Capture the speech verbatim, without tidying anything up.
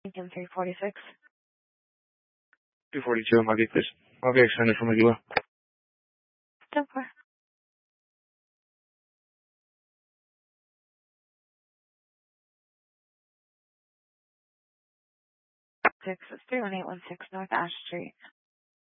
Lincoln three forty-six. two forty-two, M I B, please. I'll be extended from the dealer. ten four. Six is three one eight one six North Ash Street.